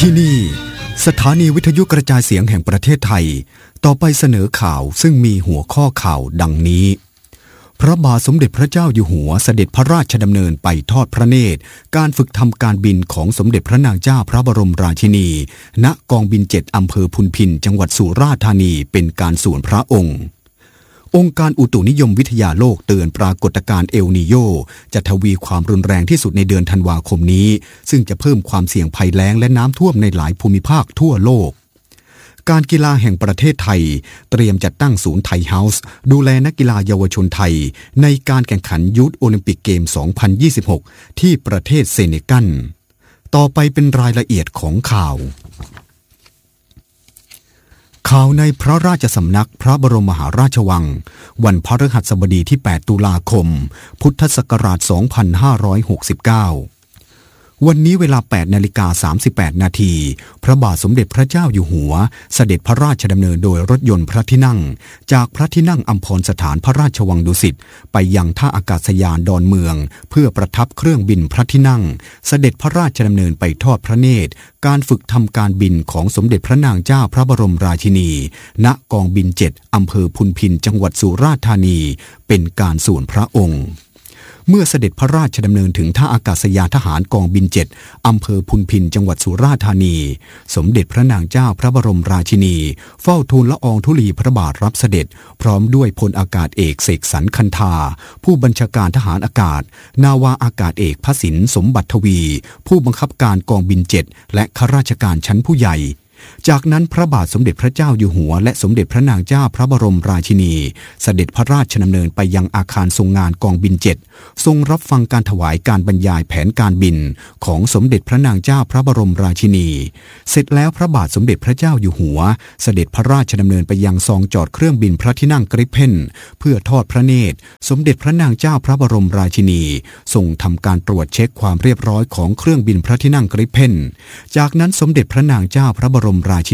ที่นี่สถานีวิทยุกระจายเสียงแห่งประเทศไทยต่อไปเสนอข่าวซึ่งมีหัวข้อข่าวดังนี้พระบาทสมเด็จพระเจ้าอยู่หัวเสด็จพระราชดำเนินไปทอดพระเนตรการฝึกทำการบินของสมเด็จพระนางเจ้าพระบรมราชินีณกองบิน7อำเภอพุนพินจังหวัดสุราษฎร์ธานีเป็นการส่วนพระองค์องค์การอุตุนิยมวิทยาโลกเตือนปรากฏการณ์เอลนีโญจะทวีความรุนแรงที่สุดในเดือนธันวาคมนี้ซึ่งจะเพิ่มความเสี่ยงภัยแล้งและน้ำท่วมในหลายภูมิภาคทั่วโลกการกีฬาแห่งประเทศไทยเตรียมจัดตั้งศูนย์ไทยเฮาส์ดูแลนักกีฬาเยาวชนไทยในการแข่งขันยูทโอลิมปิกเกม 2026 ที่ประเทศเซเนกัลต่อไปเป็นรายละเอียดของข่าวในพระราชสำนักพระบรมมหาราชวังวันพฤหัสบดีที่ 8 ตุลาคม พุทธศักราช 2569 วันนี้เวลา 8:38 นาทีพระบาทสมเด็จพระเจ้าอยู่หัวเสด็จพระราชดำเนินโดยรถยนต์พระที่นั่งจากพระที่นั่งอัมพรสถานพระราชวังดุสิตไปยังท่าอากาศยานดอนเมืองเพื่อประทับเครื่องบินพระที่นั่งเสด็จพระราชดำเนินไปทอดพระเนตรการฝึกทำการบินของสมเด็จพระนางเจ้าพระบรมราชินีณกองบิน7อำเภอพุนพินจังหวัดสุราษฎร์ธานีเป็นการส่วนพระองค์เมื่อเสด็จพระราชดำเนินถึงท่าอากาศยานทหารกองบิน7อำเภอพุนพินจังหวัดสุราษฎร์ธานีสมเด็จพระนางเจ้าพระบรมราชินีเฝ้าทูลละอองธุลีพระบาทรับเสด็จพร้อมด้วยพลอากาศเอกเสกสรรคันธาผู้บัญชาการทหารอากาศนาวาอากาศเอกพระสินสมบัติทวีผู้บังคับการกองบิน7และข้าราชการชั้นผู้ใหญ่จากนั้นพระบาทสมเด็จพระเจ้าอยู่หัวและสมเด็จพระนางเจ้าพระบรมราชินีเสด็จพระราชดำเนินไปยังอาคารทรงงานกองบิน7ทรงรับฟังการถวายการบรรยายแผนการบินของสมเด็จพระนางเจ้าพระบรมราชินีเสร็จแล้วพระบาทสมเด็จพระเจ้าอยู่หัวเสด็จพระราชดำเนินไปยังซองจอดเครื่องบินพระที่นั่งกริปเพนเพื่อทอดพระเนตรสมเด็จพระนางเจ้าพระบรมราชินีทรงทำการตรวจเช็คความเรียบร้อยของเครื่องบินพระที่นั่งกริปเพนจากนั้นสมเด็จพระนางเจ้าพระบรมราชิ